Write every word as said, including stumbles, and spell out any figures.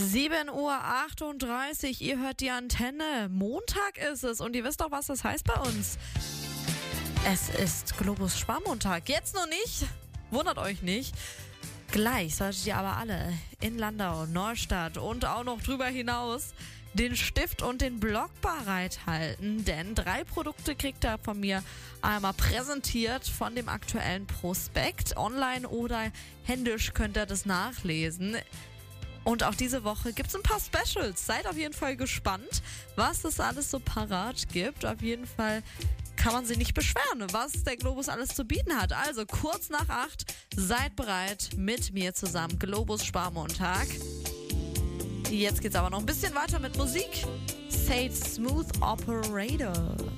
sieben Uhr achtunddreißig, ihr hört die Antenne. Montag ist es und ihr wisst doch, was das heißt bei uns. Es ist Globus Sparmontag. Jetzt noch nicht, wundert euch nicht. Gleich solltet ihr aber alle in Landau, Neustadt und auch noch drüber hinaus den Stift und den Block bereithalten, denn drei Produkte kriegt ihr von mir einmal präsentiert von dem aktuellen Prospekt. Online oder händisch könnt ihr das nachlesen. Und auch diese Woche gibt es ein paar Specials. Seid auf jeden Fall gespannt, was es alles so parat gibt. Auf jeden Fall kann man sich nicht beschweren, was der Globus alles zu bieten hat. Also kurz nach acht, seid bereit mit mir zusammen. Globus Sparmontag. Jetzt geht's aber noch ein bisschen weiter mit Musik. Sage Smooth Operator.